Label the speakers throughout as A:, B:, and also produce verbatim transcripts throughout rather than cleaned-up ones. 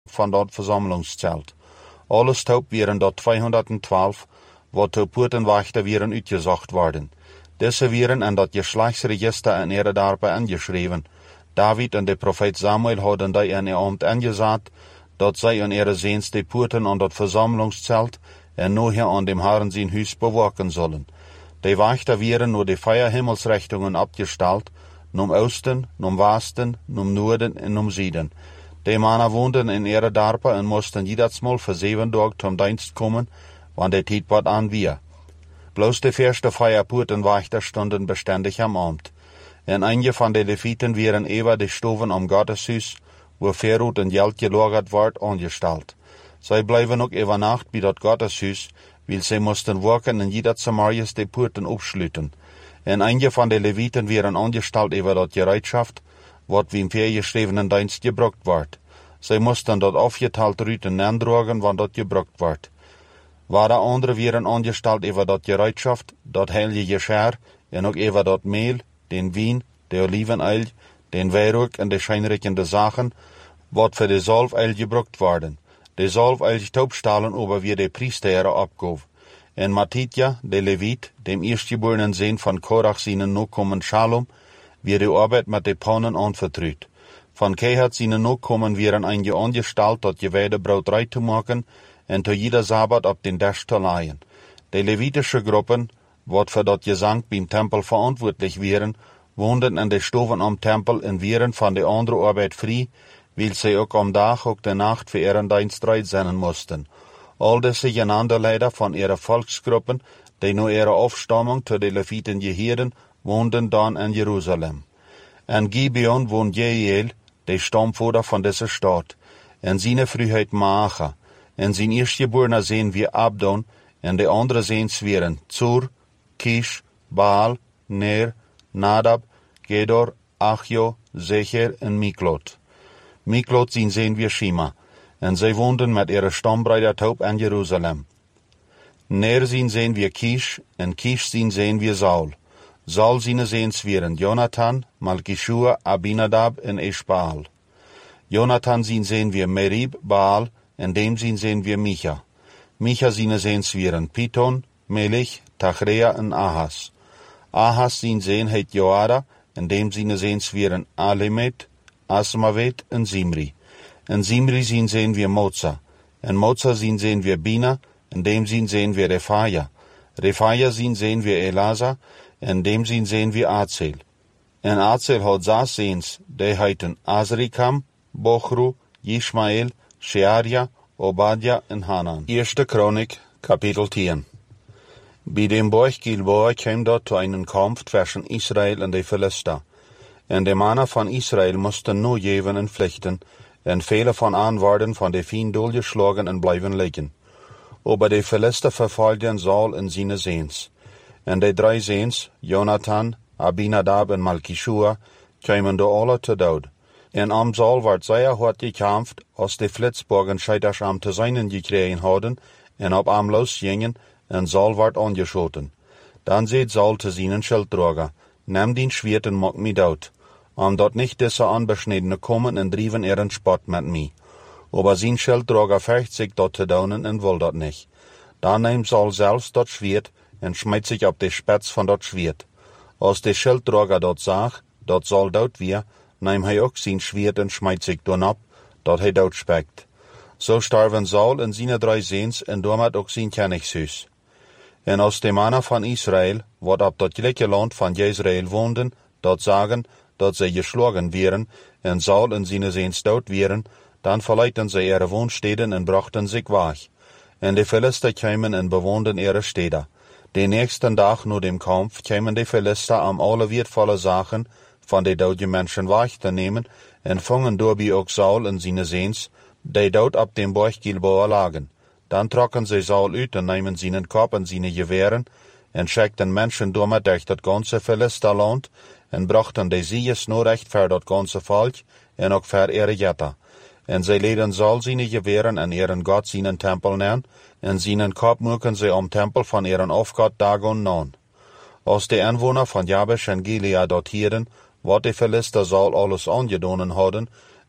A: van dat verzamelingszelt. Alles taub wären dort tweehonderdtwaalf, wat de poortenwachter wären uitgezocht worden. Deze wären in dat geslachtsregister in ihre Darpe angeschreven. David en de profeet Samuel hadden die in ihr Amt angesagt, dat zij in ihre Seens de poorten an dat verzamelingszelt en nachher an dem Herrn sein Huis bewaken sollen. Die Wachter wären nur die vier Himmelsrichtungen abgestellt, num Osten, num Westen, num Norden en num Süden. Die Männer woonden in ihre Darpe en moesten jedersmal für sieben Tage zum Dienst kommen, wann der Tijd wat an wir. Bloß die erste vier Poortenwachter stunden beständig am Amt. En einige van de Leviten wären über die Stoven am Gotteshuis, wo Verrut en Geld gelagert wordt, angestellt. Zij blijven ook über Nacht bij dat Gotteshuis, weil sie mussten waken en jeder Samarias die Poorten opsluiten. En einige van de Leviten wären angestellt über dat Gereitschaft, wat wie im vergeschriebenen Dienst gebruikt wordt. Zij mussten dat afgeteilt ruten aandragen, wann dat gebruikt wordt. Waar de andere wären angestellt über dat Gereitschaft, dat heilige Geschirr, en ook über dat Mehl, den Wien, de Olivenöl, den Weihrauch en de scheinriechende Sachen, wat für de Salföl gebruikt worden. De Salföl taubstalen over wie de Priester abgaf. En Matitja, de Levit, dem erstgeborenen Sohn von Korach seinen Nachkommen Shalom, wie de Arbeit mit de Pannen anvertraut. Von Kehat seinen Nachkommen wären einige angestellt, dat geweide Brot rei zu machen, en zu jeder Sabbat ab den Dash zu leihen. De levitische Gruppen, wat für dat Gesang beim Tempel verantwortlich wären, woonden in de Stoven am Tempel en wären von de andere Arbeit frei, weil sie auch am Tag auch der Nacht für ihren Dienst reit sein mussten. All diese genannte Leiter von ihren Volksgruppen, die nur ihre Aufstammung zu den Leviten gehörten, woonden dann in Jerusalem. In Gibeon wohnt Jeiel, der Stammvater von dieser Stadt, in seine Frühheit Maacha, en zijn eerstgeborener Sohn wie Abdon, en de andere Sohns wären Zur, Kish, Baal, Ner, Nadab, Gedor, Achjo, Secher en Miklot. Miklot zijn Sohn wie Shima, en zij woonden met ihre Stammbruder taub in Jerusalem. Ner zijn Sohn wie Kish, en Kish zijn Sohn wie Saul. Saul zijn Sohns wären Jonathan, Malkishua, Abinadab en Eshbaal. Jonathan zijn Sohn wie Merib, Baal, en dem zijn Sohn wie Micha. Micha zijn Sohns wären Piton, Melech, Tachrea en Ahas. Ahas zijn Sohn heet Joada, en dem zijn Sohns wären Alemet, Asmavet en Zimri. En Zimri zijn Sohn wie Moza. En Moza zijn Sohn wie Bina, en dem zijn Sohn wie Refaja. Refaja zijn Sohn wie Elasa, en dem zijn Sohn wie Azel. En Azel had zes Sohns, die heeten Azrikam, Bochru, Ishmael, Shearia, Obadja en Hanan. Eerste Chronik, Kapitel tien. Bij dem Berg Gilboa kwam dort zu einem Kampf zwischen Israel und de Philister. En de Männer von Israel mussten nur geven en vlechten, en viele von an worden von de Fien durchgeschlagen en blijven liggen. Aber de Philister verfolgten Saul en seine Sohns. En de drei Sohns, Jonathan, Abinadab en Malkishua, kwamen do alle te dood. En am Saul werd sehr hart gekämpft, als de Flitzbogen scheiters am te seinen gekregen hadden, en op am losgingen, en Saul werd angeschoten. Dan seht Saul te seinen Schilddrager, nimm den Schwert en maak me dood, om dat nicht diese Anbeschnittene kommen en drieven ihren Spott mit me. Aber sein Schilddrager fürcht sich dort te daunen en will dat nicht. Dan neemt Saul selbst dat Schwert en schmeißt sich op de Spitz von dat Schwert. Als de Schilddrager dat zag, dat Saul dood weer, neemt hij ook zijn Schwert en schmeißt sich dan ab, dat hij dood spekt. So starven Saul en seine drei Sohns en damit ook zijn Königshuis. En als de Männer von Israel, wat op dat gelijke land van Jezreel woonden, dat zagen, dat zij geschlagen wären, en Saul en seine Sohns dood wären, dan verleiten zij ihre Wohnstätten en brachten sich weg. En de Philister kwamen en bewoonden ihre Städte. Den nächsten Tag nur dem Kampf kwamen de Philister am alle wertvolle Sachen von de doden Menschen weg te nemen en vangen daarbij ook Saul en seine Sohns, die dood op dem Berg Gilboa lagen. Dan trokken zij Saul uit en nemen seinen Kopf en seine Gewehren en schickten Menschen damit durch das ganze Philisterland en brachten de Sieges nur recht für das ganze Volk en ook für ihre Jätter. En zij leden Saul seine Gewehren en ihren Gott seinen Tempel nemen en seinen Kopf muken zij am Tempel von ihren Aufgott Dagon non. Als de Anwohner von Jabesh en Gilead dort hielden, wat de Philister Saul alles angedonen hadden,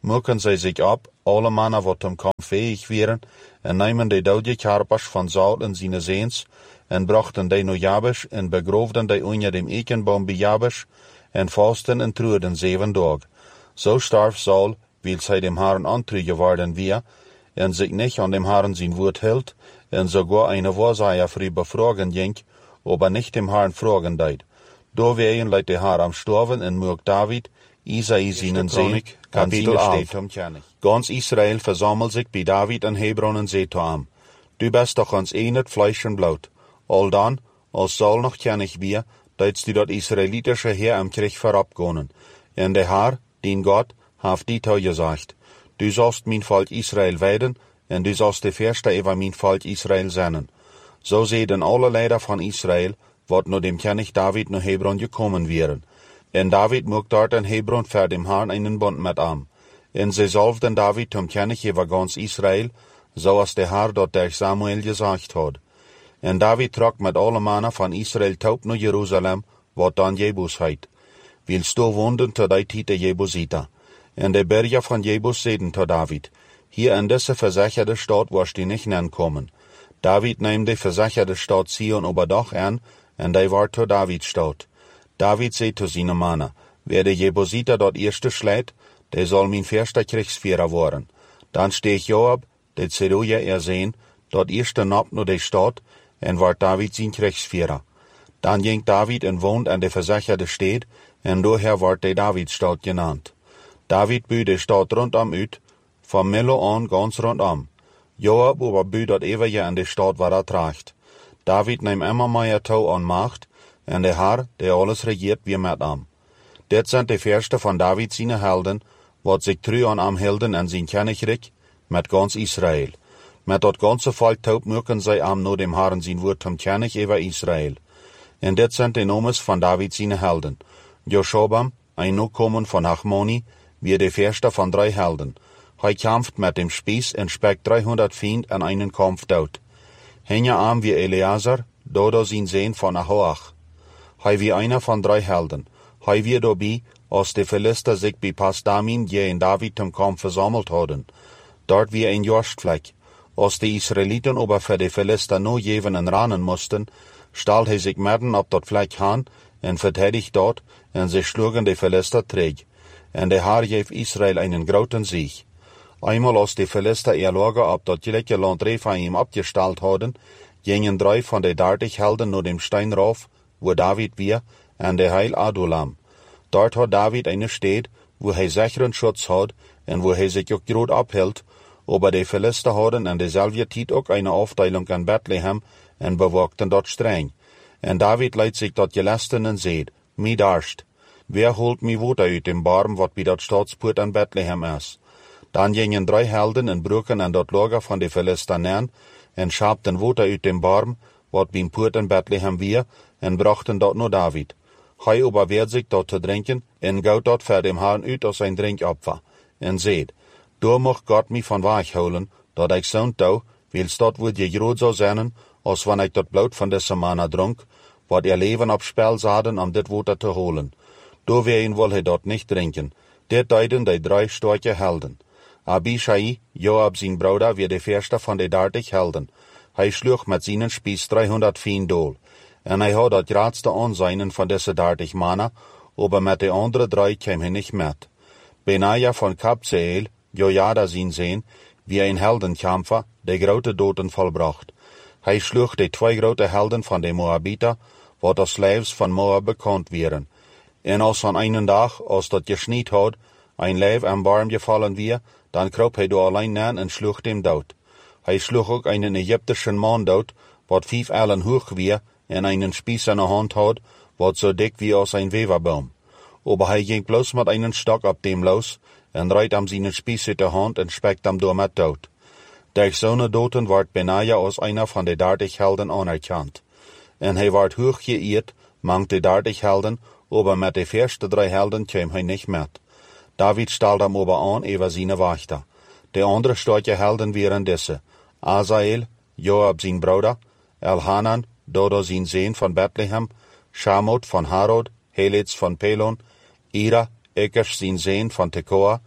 A: mucken zij zich op, alle mannen wat hem kam fähig wären, en nemen de dode karpers van Saul in zijn zeens, en brachten die naar Jabesh, en begroofden die onder dem Ekenbaum bij Jabesh, en vasten en trueden zeven dag. So starf Saul, weil zij dem Herrn antru geworden wir, en sich nicht an dem Herrn sein Wort hielt, en sogar eine Wahrsager früh befragen ging, aber nicht dem Herrn fragen deid. Da wären leit der Herr am Storven en mög David, Isai seinen Sehn, Kapitel elf. Ganz Israel versammelt sich bei David in Hebron en seht am. Du bist doch uns eh nicht Fleisch und Blut. All dann, als Saul noch kennig wir, deitst du dort israelitische Heer am Krieg verabgonen. En der Herr, den Gott, haft die Tau gesagt. Du sollst mein Volk Israel weiden, en du sollst de Verste über mein Volk Israel sennen. So sehen alle Leider von Israel, wat nur dem König David nach Hebron gekommen wären. En David mocht dort in Hebron für dem Herrn einen Bund mit am. En sie salvden David zum König über ganz Israel, so als der Herr dort durch Samuel gesagt hat. En David trok mit allen Männern von Israel taub nach Jerusalem, wat dann Jebus heit. Willst du wohnen zu der Tite Jebusiter. En de Berge von Jebus seden zu David. Hier in diese versicherte Stadt wirst du nicht kommen. David nahm die versicherte Stadt Zion oberdach an, en die war zu Davids Stadt. David sagt zu seinen Männern, wer der Jebusiter dort erste schlägt, der soll mein erster Kriegsführer werden. Dann steh ich Joab, der Zeruja ersehen, dort erste Nacht nur die Stadt, en war David sein Kriegsführer. Dann ging David en wohnt an der versicherte Stadt, en daher ward die Davidsstadt genannt. David büht die Stadt rundum ut, vom Milo an ganz rundum. Joab aber büht dort ewige an die Stadt, war er tracht. David nahm immer mehr Tau an Macht, en der Herr, der alles regiert, wie mit am. Det sind die Verste von David seine Helden, wat sich treu an am Helden an sein Königreich, mit ganz Israel. Mit dort ganze Volk taub mögen sei am nur dem Herrn sein Wort zum König über Israel. En det sind die Nomes von David seine Helden. Joshobam, ein Nachkommen von Achmoni, wie der Verste von drei Helden. Hij kämpft mit dem Spieß und speckt dreihundert Fiend an einen Kampf dort. Henja arm wie Eleazar, Dodo sein Sohn von Ahoach. Hij wie einer von drei Helden. Hij wie dabei, als die Philister sich bei Pasdamin je in David zum Kampf versammelt hadden. Dort wie ein Jostfleck. Als die Israeliten aber für die Philister nur jeven en ranen mussten, stellt hij sich mitten auf dort Fleck han en verteidigt dort, en sie schlugen die Philister träg. En der Herr gef Israel einen großen Sieg. Einmal als die Philister ihr Lager ab dort gleiche Land Rephaim abgestellt hadden, gingen drei von den dertig Helden nur dem Stein rauf, wo David wir, an der Heil Adulam. Dort hat David eine Stadt, wo er sicheren Schutz hat, und wo er sich auch gut abhält, aber die Philister hadden an derselben Zeit auch eine Aufteilung an Bethlehem und bewogten dort streng. Und David leidt sich dort gelasten und seht, mi darst, wer holt mi Water uit dem Barm, wat bei dort Staatsport an Bethlehem ist? Dann gingen drei Helden in Brücken an dort Lager von den Philistern an, und schabten Water uit dem Barm, wat beim Port in Bethlehem wir, und brachten dort nur David. Hij aber wehrt sich dort zu trinken, und gaut dort für dem Herrn uit aus sein Trinkopfer. Und seht, da mocht Gott mich von Weich holen, dat ich so'n tau, weil's dort wohl je groot so sein, als wann ich dort Blut von dieser Manna trunk, wat ihr Leben auf Spiel sahen, um dit Water zu holen. Da werden wohl he dort nicht trinken. Det deiden die drei starke Helden. Abishai, Joab sein Bruder, wie der Verste von den dertig Helden. Hij schlug mit seinen Spieß dreihundert Fien dool. En hij had dat graadste aanzijnen van deze dertig Männer, aber mit de andere drei kam hij nicht mit. Benaja von Kabzeel, Jojada sein Sohn, wie ein Heldenkämpfer, der grote Doten vollbracht. Hij schlug die zwei grote Helden von den Moabiter, wat als Slaves von Moab bekannt wären. En als an einen Tag, als dat geschniet had, ein Leib am Baum gefallen wir, dann kroop hij do allein an en schlug dem dood. Hij schlug ook einen ägyptischen Mann dood, wat vijf ellen hoog wie, en einen Spieß in der Hand had, wat so dick wie als ein Weberbaum. Aber hij ging bloß mit einen Stock ab dem los, en reit am seinen Spieß in der Hand en speckt am damit dood. Durch so'ne Doten ward Benaja als einer von den dertig Helden anerkannt. En hij ward hoog geëerd, mang die dertig Helden, aber mit de ersten drei Helden kam hij nicht mit. David stellt am aber an über seine Wächter. Die andere starke Helden wären diese: Asael, Joab sein Bruder, Elhanan, Dodo sein Sohn von Bethlehem, Schamot von Harod, Helitz von Pelon, Ira, Ekesh sein Sohn von Tekoa,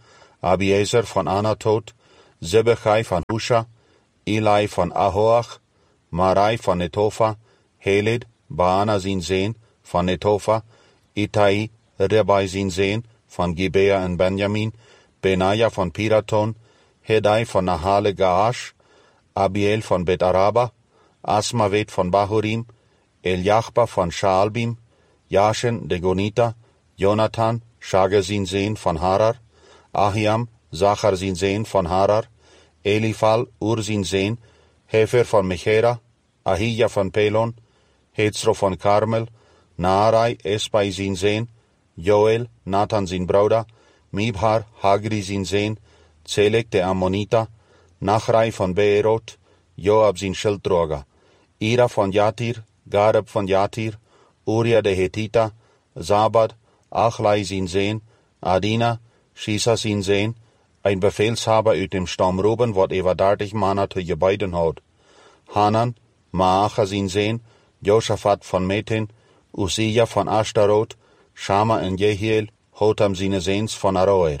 A: Abiezer von Anatot, Sibbechai von Husha, Eli von Ahoach, Marai von Netofa, Heled, Baana sin Sehen von Netofa, Itai, Ribai sin Sehen von Gibea in Benjamin, Benaja von Piraton, Hedai von Nahale Gaash, Abiel von Bet Araba, Asmavet von Bahurim, Eliachba von Shaalbim, Jashen de Gonita, Jonathan, Shager sin Sehen von Harar, Ahiam, Zachar sin Sehen von Harar, Elifal, Ur sin Sehen, Hefer von Mechera, Ahija von Pelon, Hezro von Karmel, Naarai, Espai sin Sehen, Joel, Nathan sin Bruder, Mibhar, Hagri sin Sehen, Zelek der Ammonita, Nachrai von Beerot, Joab sin Schildroger, Ira von Jatir, Gareb von Jatir, Uria de Hethita, Zabad, Achlai sin Sehen, Adina, Shisa sin Sehen, ein Befehlshaber uit dem Stamm Ruben, wat ewa dertig Manner te je beiden houd. Hanan, Maacha sin Sehen, Josaphat von Metin, Usia von Ashtarot, Shama en Jehiel, Hotam sine Sehens von Aroer,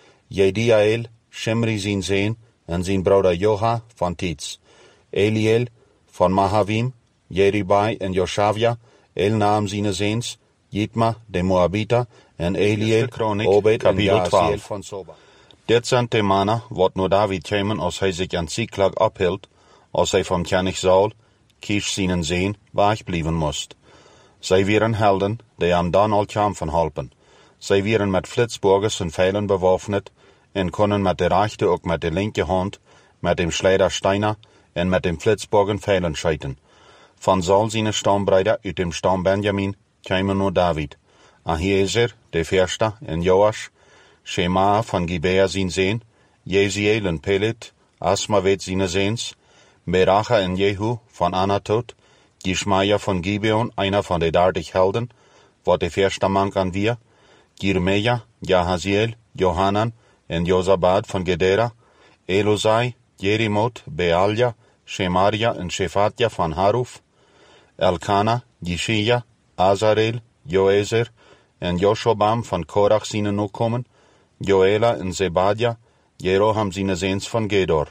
A: Jediael, Shimri sin Sehen, en sin Bruder Joha von Titz, Eliel von Mahavim, Jeribai en Joshavia, Elnaam sine Sehens, Jitma, de Moabiter, en Eliel, Obed en Jaasiel von Soba. Dit zijn de mannen wat nu David kwamen als hij zich aan Ziklag ophield, als hij van König Saul, Kish zijn Zeen, wegblijven moest. Zij waren helden, die hem dan al kämpfen helpen. Zij waren met flitsburgers en pijlen bewaffnet en konden met de rechte ook met de linke hand, met dem Schleider Steiner en met dem flitsburgen pijlen schieten. Van Saul zijn stambreider uit dem Stamm Benjamin kwamen nu David, Ahiezer, de Verste, en Joash, Shema von Gibea sin Sehen, Jeziel en Pelet, Asmavet sine Sehens, Beracha en Jehu von Anatot, Gishmaja von Gibeon, einer von de dertig Helden, wat de Verste Mann an wir, Jirmeja, Jahaziel, Johanan en Josabad von Gedera, Elosai, Jerimot, Bealja, Shemaria en Shefatja von Haruf, Elkana, Jishia, Azarel, Joezer en Joshobam von Korach sine nu kommen, Joela en Zebadja, Jeroham sine Sehens von Gedor.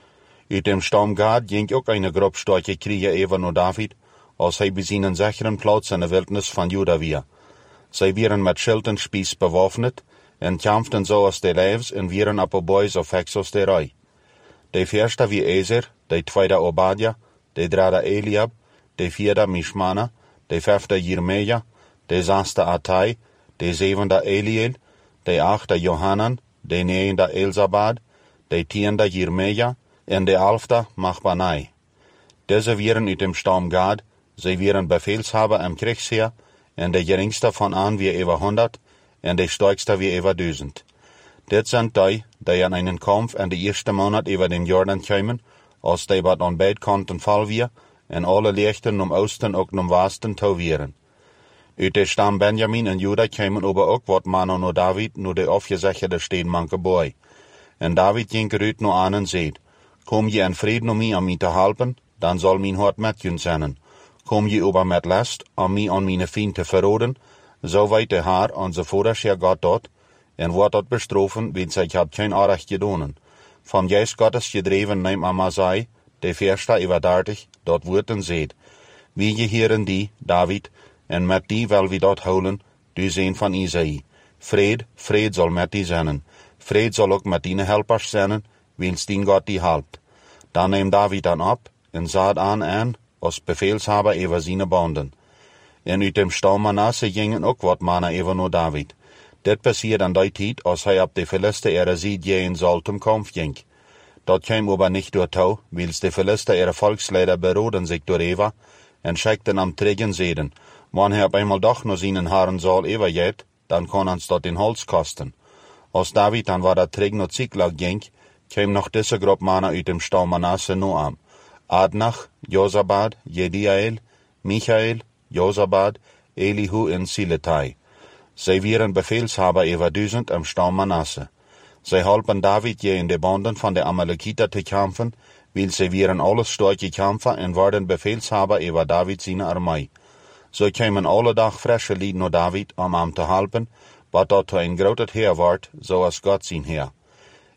A: Uit dem Stamm Gad ging ook eine grob starke Krieger even naar David, als hij bij zijn sicheren plaats in de wildnis van Juda weer. Zij waren met schild en spies bewaffnet en kämpften zo als de leefs en waren op een boys of hexos de rij. De eerste wie Ezer, de tweede Obadja, de derde Eliab, de vierde Mishmana, de vijfde Jirmeja, de zesde Atai, de zevende Eliel, de achte Johanan, de negende Elzabad, de tiende Jirmeja, en de elfde Machbanai. Deze waren uit dem Stamm Gad, zij waren befehlshaber am Kriegsheer, en de geringste van aan wie over honderd, en de sterkste wie over duizend. Dit zijn die, die aan einen Kampf in de eerste maand over den Jordan kwamen, als die wat aan beide kanten val weer, en alle lichten om oosten ook om westen toe waren. Uit de Stamm Benjamin en Juda kwamen aber ook wat mannen naar David, naar de afgezegde steenmanke boy. En David ging eruit naar aan en zei, kom je in vrede om mij aan mij te helpen, dan zal mijn hart met je zijn. Kom je aber met last om mij aan mijn vriend te verroden, zo weet de Heer onze Vorderscheer Gott dort, en wordt dat bestrafen, want zij had geen aanrecht gedaan. Van Geist Gottes gedreven neem Amasai, de verste over dertig, dat wordt en zeed. Wie je hieren die, David, en met die wel wie dat houden, du zijn van Isaïe. Vrede, vrede zal met die zijn. Vrede zal ook met die helpers zijn, wils die God die helpt. Dan neemt David dan op, en zat aan aan, als befehlshaber over zijn banden. En uit dem Stamm Manasse gingen ook wat mannen over naar David. Dit passiert an die tijd, als hij op de Philister ihre Sieg gehen soll zum Kampf ging. Dat kwam aber nicht durch Tau, wils de Philister ihre Volksleider beroden sich durch Eva, en schickten am Trägen Seden. Wann er op einmal doch nur seinen Haaren soll übergeht, dann kann uns dort den Holz kosten. Als David dann war der Träg noch Ziklag ging, kam noch diese Gruppe Männer uit dem Stamm Manasse nur am. Adnach, Josabad, Jediael, Michael, Josabad, Elihu en Siletai. Zij waren befehlshaber über duizend am Stamm Manasse. Zij halpen David je in de banden van de Amalekiter te kämpfen, weil zij waren alles starke Kämpfer en waren befehlshaber über David seine Armee. So kwamen alle dag frische Lieden naar David om hem te helpen, wat dat een groot Heer wordt, zoals God zijn Heer.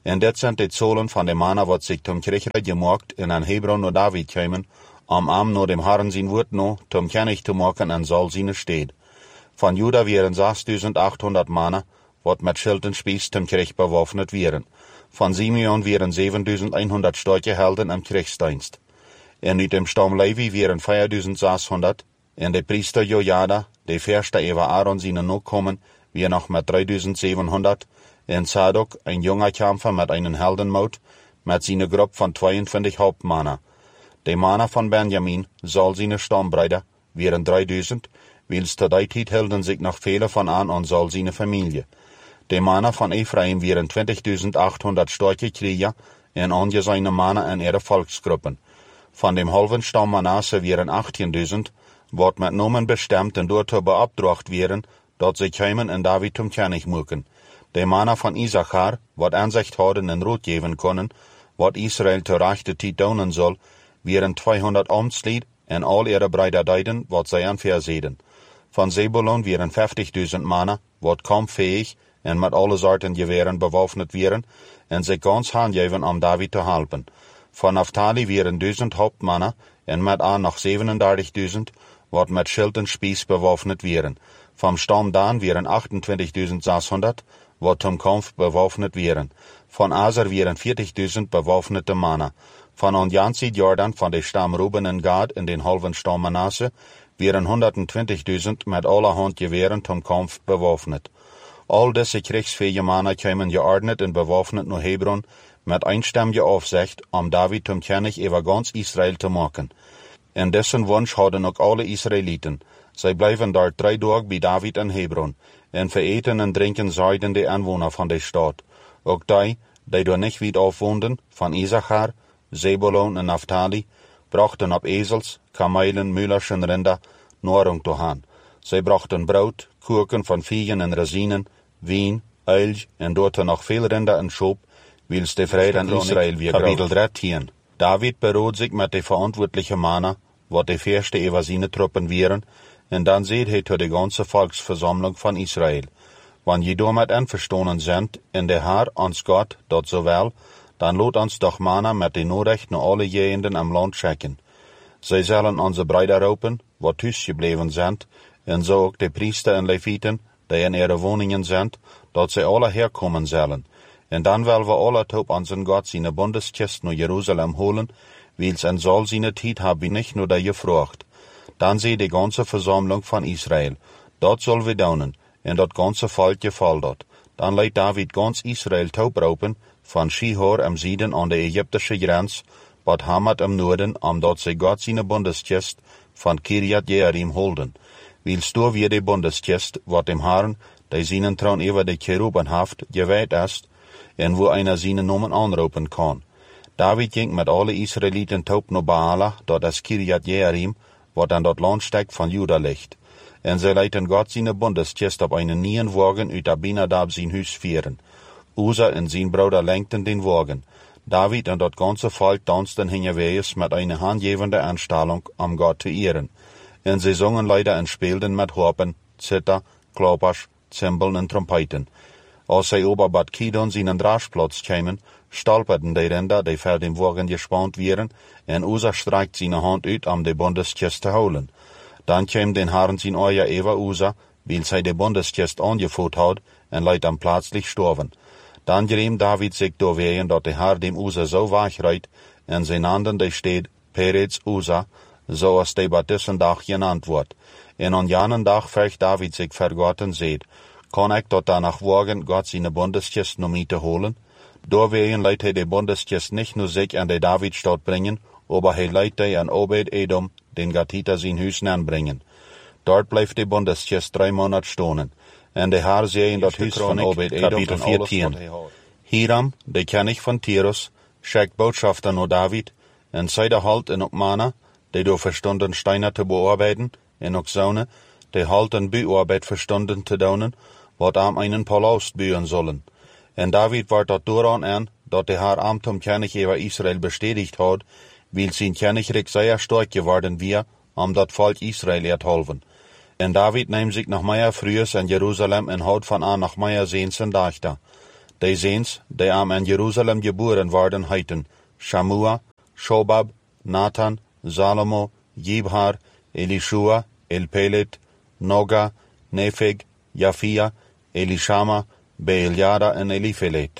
A: En dit zijn de zolen van de mannen wat zich tom Kirchreich gemaakt en aan Hebron naar David kwamen, om am naar dem Herren zijn woord no, tom kennig te maken en zal zijn steed. Van Juda waren zesduizendachthonderd mannen, wat met schild en spies tom Krieg bewaffnet waren. Van Simeon waren zevenduizendhonderd starke helden im Kriegsdienst. En uit dem Stamm Levi waren vierduizendzeshonderd, en de priester Jojada, de verste Eva Aaron zijn nachkommen, wir noch mit dreiduizendzevenhonderd, en Zadok, ein junger Kämpfer mit einem Heldenmut, mit seiner Gruppe von zweiundzwanzig Hauptmannen. De Mannen von Benjamin, soll seine Stammbrüder, waren dreiduizend, wils zu der Zeit hielten sich noch viele von an und soll seine Familie. De Mannen von Ephraim waren twintigduizendachthonderd starke Krieger, en angesehene Mannen in ihre Volksgruppen. Von dem halben Stamm Manasse waren achttienduizend, wat mit Nomen bestimmt und dort beabdracht wären, dat sie kämen en David zum König mögen. De Mannen von Issachar, wat Ansicht hadden en Rot geben können, wat Israel zur rechten Zeit tun soll, waren zweihundert Amtslied en all ihre Brüder deiden, wat sie anversehen. Von Zebulon waren vijftigduizend Mannen, wat kampffähig en mit alle Sorten Gewehren bewaffnet waren, en sich ganz handgeven om David zu helpen. Von Naphtali waren duizend Hauptmannen en mit an noch zevenendertigduizend, wat mit Schild en Spieß bewaffnet waren. Vom Stamm Dan waren achtentwintigduizendachthonderd, wat zum Kampf bewaffnet waren. Von Aser waren vierzigduizend bewaffnete Mannen. Von Onjansid Jordan, von de Stamm Ruben en Gad in den halben Stamm Manasse, waren hundertzwanzigduizend mit allerhand Gewehren zum Kampf bewaffnet. All diese kriegsfähige Männer kamen geordnet und bewaffnet nach Hebron mit einstimmige Aufsicht, um David zum König über ganz Israel zu machen. In dessen Wunsch hadden auch alle Israeliten. Sie bleiben dort drei Tage bei David in Hebron, en vereten und trinken zeiden die Anwohner von der Stadt. Auch die, die dort nicht weit aufwohnden, von Issachar, Zebulon und Naphtali, brachten ab Esels, Kamelen, Müllerschen Rinder Nahrung zu haben. Sie brachten Brot, Kuchen von Viehen und Rosinen, Wein, Öl und dort noch viel Rinder und Schop, wils de Friede in Israel wie Kapitel dreizehn. David beruht sich mit den verantwortlichen Mannen, wat de verste über seine Truppen wären, und dann seht he zu die ganze Volksversammlung von Israel. Wenn je damit einverstanden sind, in der Herr uns Gott dort so will, dann lot uns doch Mannen mit den Nachrichten an alle Gegenden am Land schicken. Sie sollen unsere Brüder rufen, wat thuis gebleven sind, und so auch die Priester und Leviten, die in ihre Wohnungen sind, dort sie alle herkommen sollen. Und dann wollen wir alle top unseren Gott seine Bundeskist nach Jerusalem holen, wils en soll seine Zeit hab ich nicht nur da gefragt. Dann seh die ganze Versammlung von Israel. Dort soll wir daunen, und dort ganze Volk gefällt dort. Dann leiht David ganz Israel taub raupen, von Schihor am Süden an der ägyptische Grenz, Bad Hamat am Norden, um dort sie Gott seine Bundeskist von Kirjat Jearim holden. Wils du wir die Bundeskist, wat dem Herrn, der seinen Thron über die Cheruben haft, geweiht ist, en wo einer seinen Namen anrufen kann. David ging mit alle Israeliten taub nach Baala, dort das Kirjat Jearim, wat an dort Land steckt von Juda liegt. En sie leiten Gott seine Bundeskist auf einen neuen Wagen uit Abinadab sein Hus führen. Usa und sein Bruder lenkten den Wagen. David und dort ganze Volk tanzten hingeweis mit einer handgebenden Anstellung, um Gott zu ehren. En sie sangen leider und spielten mit Harpen, Zither, Klappers, Zimbeln und Trompeten. Als sie ober Bad Kidon seinen Draschplatz kämen, stolperten die Rinder, die für den Wagen gespannt wären, en Usa streckt seine Hand uit, um die Bundeskist zu holen. Dann käm den Herrn sein Euer Eva Usa, weil sie die Bundeskist angeführt hat, en leid am plötzlich storben. Dann geriem David sich durchwehen, dat der Herr dem Usa so wachreit, en sie nannten die steht Peretz Usa, so als die bei diesen Tag genannt wird. En an jenen Tag fürcht David sich vor Gott und seht, kann ich dort danach wagen, Gott seine Bundeskist noch mit zu holen? Durchwehen leidt er die Bundeskist nicht nur sich an die Davidstadt bringen, aber er leidt er an Obed Edom, den Gatiter sein Hus anbringen. Dort bleibt die Bundeskist drei Monate stehen. En der Herr sehen das Hus von Obed Edom und vierzehn. Hiram, der König von Tirus, schickt Botschafter nach David, en seide halt in Okmana, die durch verstanden Steine zu bearbeiten, en auch Söhne, die halten Büarbeit verstanden zu daunen, wat am einen Palast bauen sollen. En David war dort daran an, dat der Herr am zum König über Israel bestätigt hat, weil sein Königreich sehr stark geworden wir, um dat Volk Israel zu helfen. En David nahm sich nach Meier frühes in Jerusalem en haut von an nach Meier sehnsen Dachter. De Seens, die am in Jerusalem geboren worden, heiten Shamua, Shobab, Nathan, Salomo, Jibhar, Elishua, Elpelet, Noga, Nepheg, Japhia, Elishama, Beeljada en Eliphelet.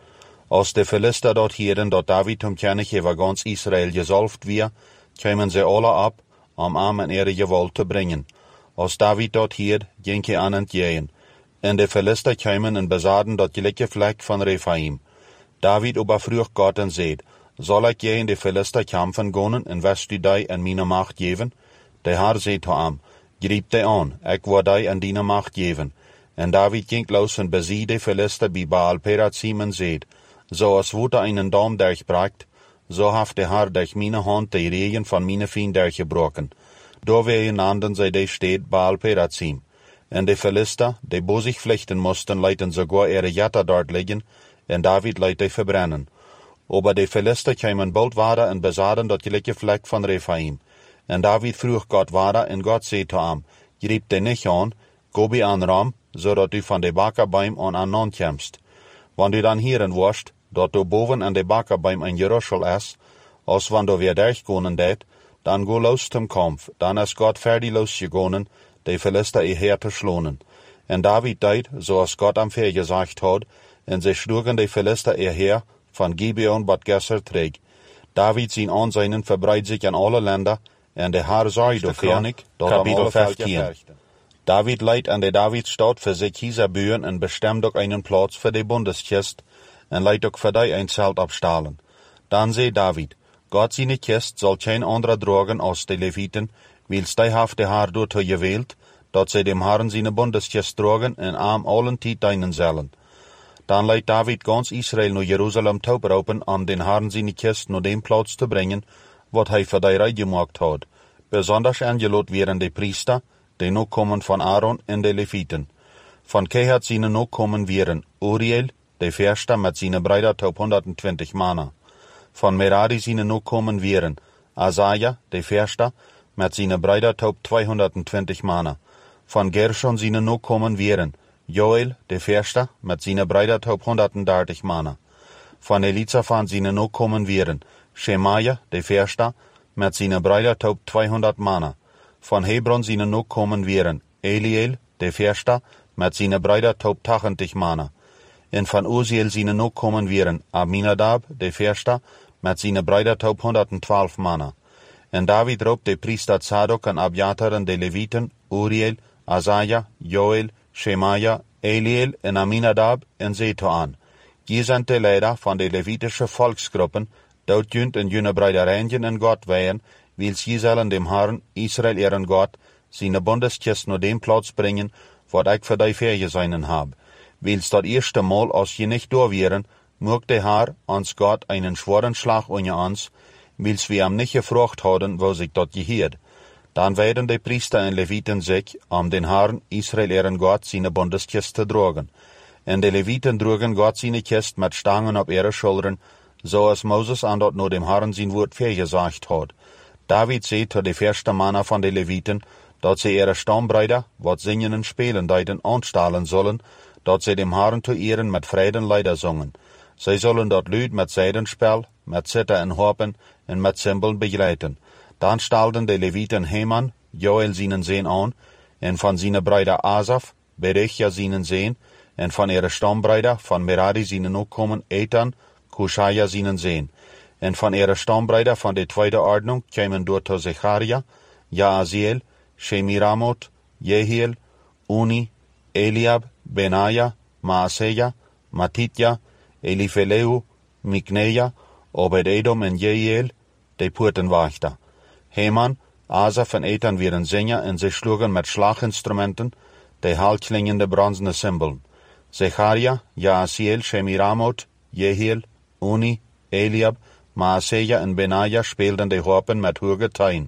A: Als de Philister dort hieren, dat David om kennig over ganz Israel gezalfd wie, kwamen ze alle ab, om am en ihre gewalt te brengen. Als David dort hier, ging hij aan het jeen. En de Philister kwamen en bezaden dat gelijke vlek van Rephaim. David overvroeg God en zeid, zal ik je in de Philister kampen gonen en west u die en mijn macht geven? De Heer zei to am, griep die aan, ik wil die en die macht geven. En David ging los en bezie de Philister bij Baal Perazim en zeid, zoals woede einen Dam durchbracht, so haft de Heer durch meine hand de regen van meine Fien durchgebroken. Door wegenanden zij de steed Baal Perazim. En de Philister, die bo zich vlechten moesten, leiten sogar ihre Jatter dort liggen, en David leidt die verbrennen. Aber de Philister kwamen bald wader en bezaden dat gelijke vlek van Rephaim. En David vroeg God wader, en God zei to am, griep de nicht aan, go bij aan Ram, zodat u van de bakkerbaim aan aan non komst. Wanneer u dan hieren worst, dat du boven aan de bakkerbaim in Jerusalem is, als wanneer weer durchgonen deed, dan go los zum Kampf, dan is God fertig losgegonen, de Philister ihr Heer te schlonen. En David deed, zoals God am Veer gesagt had, en ze schlugen de Philister ihr Heer van Gibeon bat Gesser terug. David zijn aanzijnen verbreidt zich in alle Länder, en de Heer zorgt dafür, dat Kapitel vijftien. David leidt aan de Davidstad voor zich hier buren en bestemt ook einen Platz voor de Bundeskist, en leidt ook voor die een Zelt abstalen. Dan zei David, Gott seine Kist soll kein anderer drogen als de Leviten, wils die haft de Haar door te gewählt, dat zij dem Herrn seine Bundeskist drogen en am allen tijd dienen zullen. Dan leidt David ganz Israel naar Jerusalem toeroepen aan den Herrn seine Kist naar dem Platz te brengen, wat hij voor die rij gemaakt had. Besonders aangeloot werden de priester, de Nachkommen van Aaron en de Leviten. Van Kehat seine Nachkommen waren Uriel, de Verster met seine Brüder top honderdtwintig Manner. Van Merari seine Nachkommen waren Asaja, de Verster, met seine Brüder top tweehonderdtwintig Manner. Van Gershon seine Nachkommen waren Joel, de Verster, met seine Brüder top honderddertig Manner. Van Elizaphan seine Nachkommen waren Shemaja, de Verster, met seine Brüder top tweehonderd Manner. Van Hebron seine Nachkommen waren Eliel, de Verster, met seine Brüder top tachtig Manner. En van Uziel seine Nachkommen waren Aminadab, de Verster, met seine Brüder top honderdtwaalf Manner. En David roept de priester Zadok en Abiatar en de Leviten, Uriel, Asaja, Joel, Shemaja, Eliel en Aminadab en zei to aan. Je zijn de leider van de Levitische volksgroepen, dat junt en junne Brüdereien en God weien, wils je zullen dem Herrn, Israel ihren God, seine Bundeskist naar dem Platz brengen, wat ik voor die Ferien seinen hab. Wils dat eerste Mal, als je nicht door wären, mögt der Herr, ans Gott, einen schweren Schlag unter uns, wils wir am nicht gefragt hadden, wo sich dat geheerd. Dan werden de priester en Leviten sich, om den Herrn, Israel ihren Gott, seine Bundeskist te drogen. En de Leviten drogen Gott seine Kist met Stangen op ihre Schultern, so als Moses an dat nur dem Herrn sein Wort vergesagt hat. David zei to de verste Männer van de Leviten, dat ze ihre Stammbrüder, wat zingen en spelen deiden, anstalen sollen, dat ze dem Herrn zu ehren met Frieden Lieder zongen. Zij zullen dat Lied met Zeidenspel, met Zither en Harpen en met Cymbeln begleiten. Dan stalden de Leviten Heman, Joel seinen Sohn an, en van seine Brüder Asaf, Berechia seinen Sohn, en van ihre Stammbrüder, van Merari seinen Nachkommen Ethan, Kushaya seinen Sohn. En van ihre Stammbrüder van de tweede Ordnung kwamen door to Zecharia, Jaaziel, Shemiramot, Jehiel, Uni, Eliab, Benaja, Maaseja, Matitja, Elifeleu, Mikneja, Obed-Edom en Jehiel, de Poortenwachter. Heman, Asaf en Ethan waren Sänger en ze schlugen met Schlaginstrumenten, de halklingende bronzene Cymbeln. Zecharia, Jaaziel, Shemiramot, Jehiel, Uni, Eliab, Maaseja en Benaja speelden de harpen met hoge getein.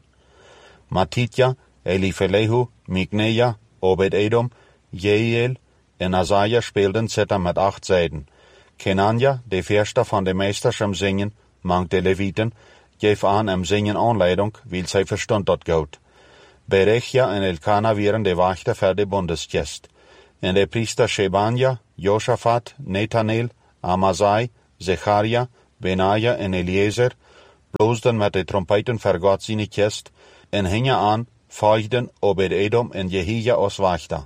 A: Matitja, Elifelehu, Mikneja, Obed-Edom, Jehiel en Asaja speelden zither met acht zijden. Kenanja, de verster van de meesterschem zingen, mank de Leviten, geef aan hem zingen aanleiding, wil zij verstond dat goed. Berechia en Elkana waren de wachter voor de Bundeskist. En de priester Shebanja, Josaphat, Nathanael, Amasai, Zecharia, Benaja en Eliezer, bloosden met de trompeten voor God zijn kist, en hingen aan, volgden Obed-Edom en Jehia als wachter.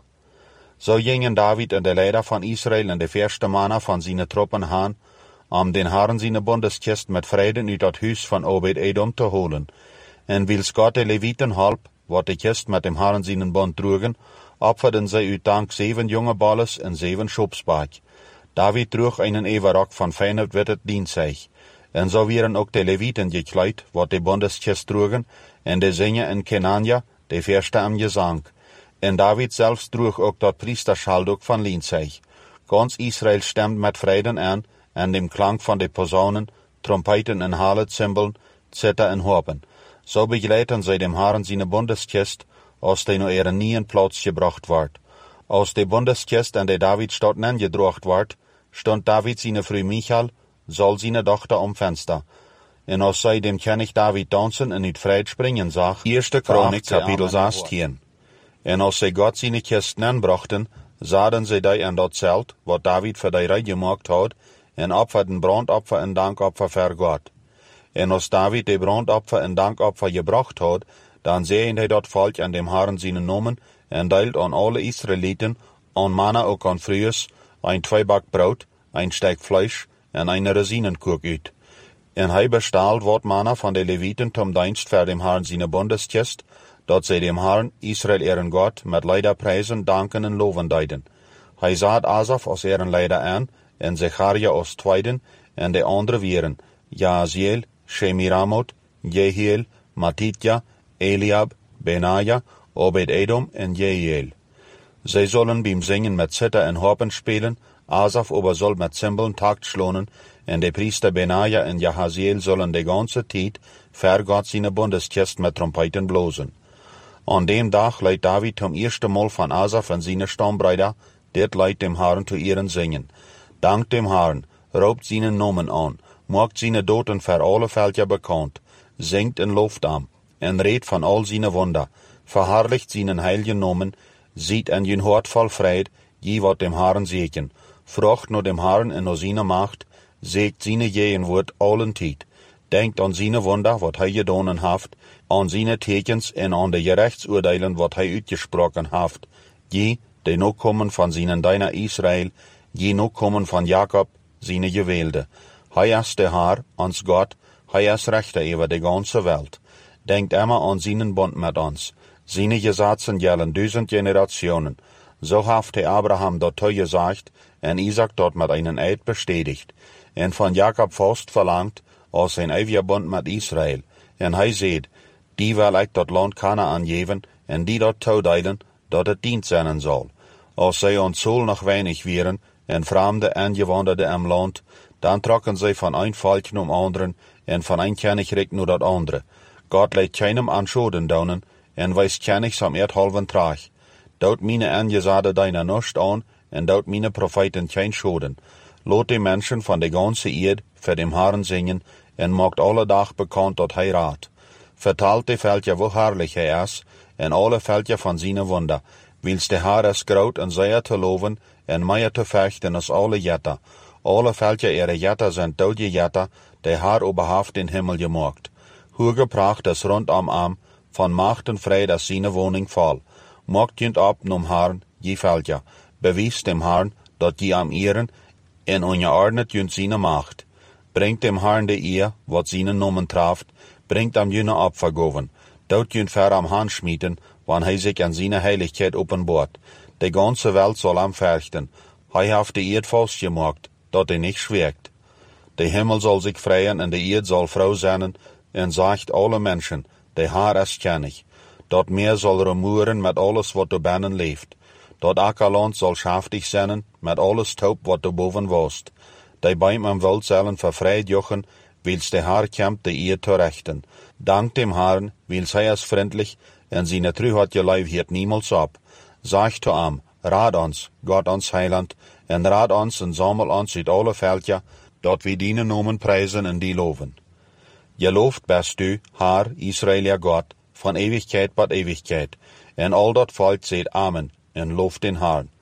A: Zo gingen David en de leider van Israël en de verste mannen van zijn troppen aan, om den Herren zijn bondeskist met vrede uit het huis van Obed-Edom te holen. En wils God de Levieten halp, wat de kist met dem Herren zijn bond droegen, opferden zij uit dank zeven jonge balles en zeven schopsbaak. David droeg einen everrok van fijn wittet dienstig. En zo werden ook de Levieten gekleid, wat de bondeskist droegen, en de zingen en Kenania, de verste am gezang. En David zelfs droeg ook dat priesterschalduk van lienzig. Ganz Israël stemt met vreden aan, en dem klank van de posaunen, trompeten en haletcymbelen, zither en harpen. Zo begeleiden zij dem Herren zijn bondeskist, als die naar ihre nieuwen plaats gebracht wordt. Als de bondeskist en de Davidstad nengedrocht wordt, stond David zijn vrouw Michal, zal zijn dochter om venster. En als zij dem König David dansen en uit vrede springen zag, Eerste Chronik, kapitel zestien. En als zij God zijn kist nanbrachten, zaden zij die aan dat zelt, wat David voor die rij gemaakt had, en opferden brandopfer en dankopfer voor God. En als David de brandopfer en dankopfer gebracht had, dan zeiden hij dat volk aan dem Herren zijn nomen, en deelt aan alle Israëlieten, aan mannen ook aan vrouwen, een tweebak brood, een stuk vlees en een resinenkoek uit. En hij bestaalt wat mannen van de Levieten tom dienst voor dem Herren zijn bondeskist, dat zij dem Herren, Israël ihren God, met leider prijzen, danken en loven deiden. Hij zat Asaf als ihren leider aan, en Zecharia als tweeden, en de andere wieren, Jaziel, Shemiramot, Jehiel, Matitja, Eliab, Benaja, Obed-Edom en Jehiel. Zij zullen beim zingen met zither en harpen spelen, Asaf aber soll met cymbalen takt schlonen, en de priester Benaja en Jahaziel zullen de ganze tijd ver God zijn bondeskist met trompeten blozen. An dem dag leidt David zum eerste Mal van Asaf en zijn stambrüder, dit leidt dem Herren zu ihren zingen. Dank dem Herren, roept zijn nomen aan, maakt zijn doten voor alle velden bekend, zingt en looft am, en redt van al zijn wunder, verherrlicht zijn heilige nomen, ziet en jun hart vol vrede, je wat dem Herren zegen, vraagt naar dem Herren en naar zijn macht, zegt zijn jeen woord allen tijd, denkt aan zijn wunder wat hij gedaan heeft, aan zijn tekens en aan de gerechtsoordelen wat hij uitgesproken heeft, je, die nog komen van zijn deiner Israël, je nog komen van Jacob, zijn gewählte. Hij is de Herr, ons God, hij is rechter over de ganze Welt. Denkt immer an zijn Bund met ons. Zijn Gesetzen gelden duizend generationen. So heeft hij Abraham dat gezegd, en Isaac dat met einen Eid bestätigt. En van Jacob vast verlangt, als zijn eeuwige Bund met Israël. En hij zegt, die wil ik dat land Kanaan geven, en die dat toedelen, dat het dient zijn zal. Als zij ons zool nog weinig wären, en vreemde Eingewanderden im land, dan trokken zij van een volk naar anderen, en van een koninkrijk naar dat andere. God leidt keinem anschoden daunen, en weist kenigs am erdhalven traag. Dout mine Angezade deiner nicht an, en dout mine Propheten kein schoden. Lot de Menschen van de ganze Erd für dem Herren singen, en maakt alle dag bekannt dat hij raad. Vertalt de veltje wo herrlich hij is, en alle veltje van zijn wunder, wils de Herr is groot en zeer te loven, en meer te vechten als alle jetter. Alle veltje ihre jetter zijn dode jetter, de Herr oberhaft den Himmel gemaakt. Hoge pracht is rondom am, van macht en vrede is zijn woning vol. Maakt jent op nom Herrn, je veltje. Bewijst dem Herrn, dat je am ihren, en ongeordnet jent zijn macht. Bringt dem Herrn de eer, wat zijn nomen traft, bringt am jene opfergoven. Dout jent ver am Hand schmieden, wann hij zich an zijn heiligkeit openbaart. De ganze Welt soll am verchten. Hij heeft de Erd vastgemaakt, dat hij niet schwerkt. De Himmel soll sich freien en de Erd soll vrouw zijn, en sagt alle Menschen, de Herr is kennig. Dat Meer soll rumoeren met alles wat er binnen leeft. Dat Ackerland soll schaftig zijn, met alles taub wat er boven wost. De Beim am Welt zullen vervreid jochen, wils de Herr kämmt de Erd te rechten. Dank dem Herrn, wils hij is vriendlich, en zijn truhat je lijf hiert niemals op. Sagt to am, raad ons, God ons heiland, en raad ons en sammel ons uit alle veldja, dat we die nomen prijzen en die loven. Geloofd best u, Herr, Israël ja God, van ewigkeit tot ewigkeit, en al dat volk zegt Amen, en looft den Herrn.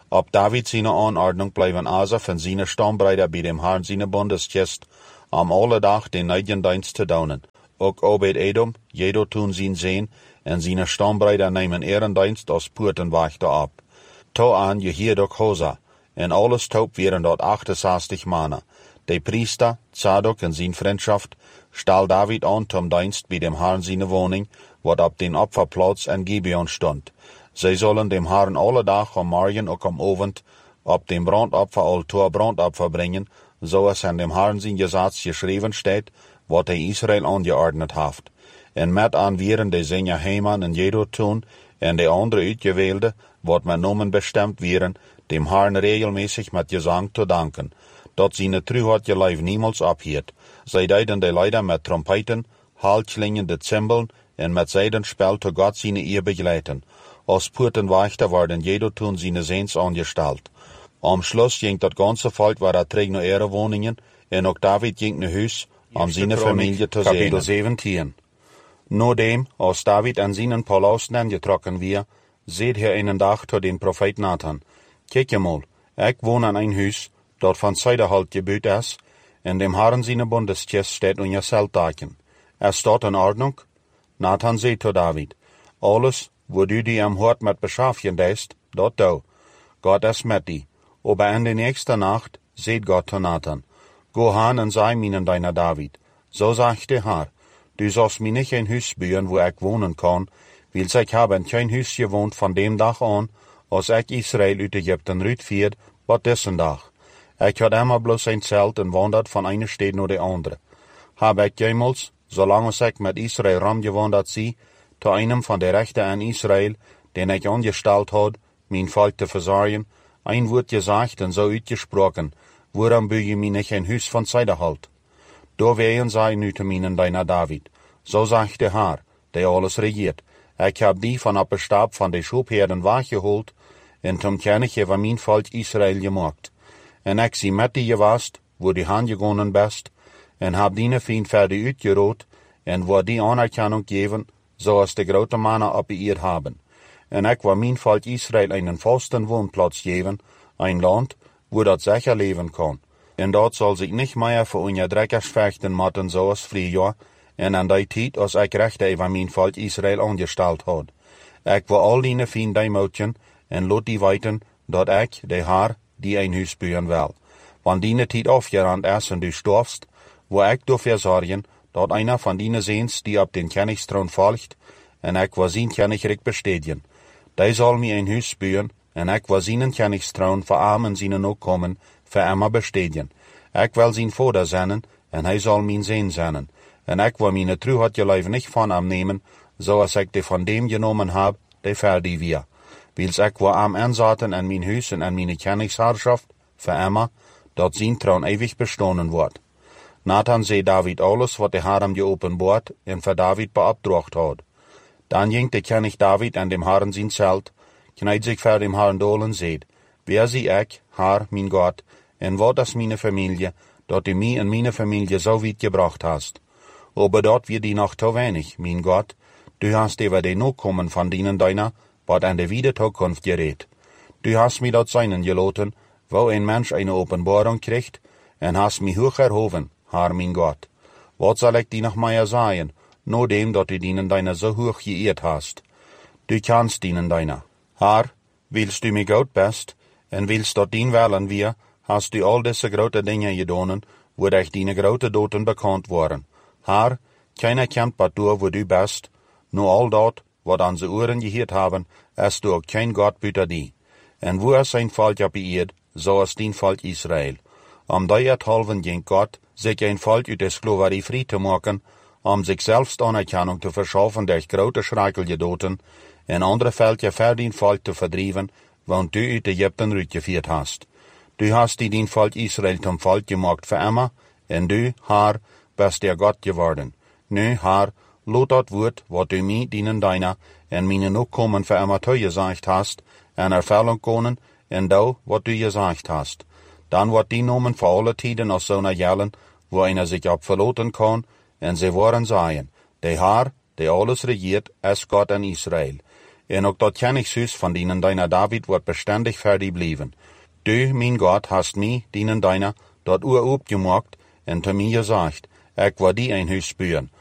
A: Ob David seine Anordnung bleiben Asaf und seine Stammbrüder bei dem Herrn seine Bundeskist am alle Tag den Neidjendienst zu daunen. Auch Obed-Edom, jedo tun sin sehen, en seine Stammbrüder nehmen Ehrendienst als Poortenwachter ab. To an je hier doch Hosa, en alles taub wären dort achtundsechzig Männer. De Priester, Zadok en sein Freundschaft, stahl David an zum Dienst bei dem Herrn seine Wohnung, wat ab den Opferplatz en Gibeon stund. Sie sollen dem Herrn alle Tag am Morgen und am Abend ab dem Brandopferaltar Brandopfer bringen, so es an dem Herrn sein Gesetz geschrieben steht, wat er Israel angeordnet haft. En met an wären de seine Heiman en jedo tun, en de andere uitgewählte, wat met nomen bestemmt wären, dem Herrn regelmäßig mit Gesang zu danken, dat seine Treuheit geleif niemals abhielt. Sie deiden de Leider mit Trompeten, haltklingende Zimbeln en mit Seidenspel zu Gott seine Ehe begleiten. Als Poortenwachter werden jedo tun seine Sehns angestellt. Am Schluss ging dat ganze Volk war er trägt noch ihre Wohnungen, en auch David ging nach Hus, um seine Familie zu sehen. Kapitel siebzehn. Nodem, als David an seinen Palast angetrokken wir, seht hier einen Tag zu den Prophet Nathan. Kijk je mal, ich wohne an ein Haus, dort von Zeiderhalt gebaut ist, in dem Herrn seine Bundeskist steht unser Zeltdaken. Ist dort in Ordnung? Nathan seht zu David, alles, wo du die am Hort mit beschaffen deist, dort do. Gott ist mit die. Aber in der nächsten Nacht seht Gott zu Nathan. Go han und sei minen deiner David. So sagt der Herr, du sollst mir nicht ein Haus bauen, wo ich wohnen kann, weil ich habe in kein Haus gewohnt von dem Tag an, als ich Israel uit Ägypten rütfiert, wat dessen Tag. Ich had immer bloß ein Zelt und wandert von einer Stadt nach der andere. Hab ich jemals, solange ich mit Israel rumgewandert sie, zu einem von der Rechten an Israel, den ich angestellt had, mein Volk zu versorgen, ein Wort gesagt und so uitgesprochen, woran büge ich mir nicht ein Haus von Zeiderhalt. Da wären sei nu zu meinen deiner David. So sagt der Herr, der alles regiert. Ich hab die von ab Stab von de Schubherden wachgeholt, und zum König über mein Volk Israel gemacht. En ich sie mit die gewast, wo die Hand gegangen bist, en hab die Feind für die uitgerot, en wo die Anerkennung geben, so als die grote Männer abgeirrt haben. En ich war mein Volk Israel einen festen Wohnplatz geben, ein Land, wo dat sicher leben kann. En dort soll sich nicht mehr für unser Dreckers fechten matten, so als Frühjahr, en an der Zeit, als ich Rechte über mein Volk Israel angestellt hat. Ich war all die Feind demotigen, en lot die weiten, dat ich, der Herr, die ein Haus bauen will. Wann die Zeit aufgerannt ist und du stirbst, wo ich dafür sorgen, dat einer von denen Sehns, die ab den Königsthron folgt, en ich war sein Königreich bestätigen. Der soll mir ein Haus bauen, en ich war seinen Königsthron für Armen seinen Nachkommen, für immer bestätigen. Ich will sein Vater sein, en er soll mein Sohn sein. En ich will meine Treuheit geleif nicht von ihm nehmen, so als ich die von dem genommen hab, der fertig wir. Wils ich war am Ansaten an mein Haus und an meine Königsherrschaft, für immer, dat sein Thron ewig bestohlen wird. Nathan seh David alles, wat der Herr ihm geopenbart und für David beabdracht hat. Dann ging der König David an dem Herrn sein Zelt, kneit sich vor dem Herrn dolen seht, wer sie ich, Herr, mein Gott, und wat ist meine Familie, dat du mich und meine Familie so weit gebracht hast. Aber dort wird die noch zu wenig, mein Gott, du hast über die Nachkommen von denen deiner, wat an der Wiederzukunft gerät. Du hast mir dort seinen geloten, wo ein Mensch eine Offenbarung kriegt, und hast mich hoch erhoben, Herr, mein Gott. Wat soll ich dir noch mehr sagen, nur dem, dat du dienen deiner so hoch geehrt hast. Du kannst dienen deiner. Herr, willst du mir gut bist, und willst dort dien wählen wir, hast du all diese grote Dinge gedonen, wo dich deine grote Doten bekannt waren. Herr, keiner kennt bat du, wo du bist, nur all dort, wat an se Ohren gehört haben, ist du auch kein Gott büter die. En wo es sein Volk beirrt, so ist dein Volk Israel. Am derhalben ging Gott, sich ein Volk ut der Sklaverei frei zu machen, um sich selbst Anerkennung zu verschaffen durch grote Schreichelgedoten, en andere Völker für dein Volk zu verdrieben, wann du ut Ägypten rückgeführt hast. Du hast die dein Volk Israel zum Volk gemacht für immer, en du, Herr, bist der Gott geworden. Nu, Herr, lot dat Wort, wat du mir dienen deiner, en meine Nachkommen für immer zu gesagt hast, en Erfüllung können, en do, wat du gesagt hast. Dann wird die Nomen für alle Tiden aus so einer Jellen, wo einer sich abverloten kann, en sie wollen sagen, der Herr, der alles regiert, ist Gott in Israel. En ook dat Königshuis von dienen deiner David wird beständig für die blieben. Du, mein Gott, hast mi, dienen deiner, dort Uhr aufgemacht, und zu mir gesagt, ich will die ein Haus spüren,